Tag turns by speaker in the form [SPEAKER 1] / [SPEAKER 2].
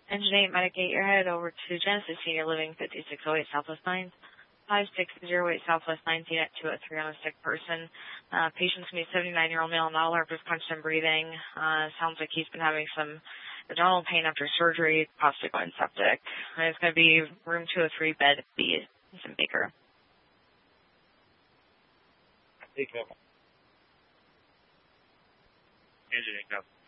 [SPEAKER 1] Engine 8, Medicate, you're headed over to Genesis Senior Living, 5608 Southwest 9th, 5608 Southwest 19 at 203 on a sick person. Patient's going to be 79-year-old male, not alert, with constant breathing. Sounds like he's been having some abdominal pain after surgery, possibly going septic. And it's going to be room 203, bed B, in Baker.
[SPEAKER 2] Take care. Engine 8,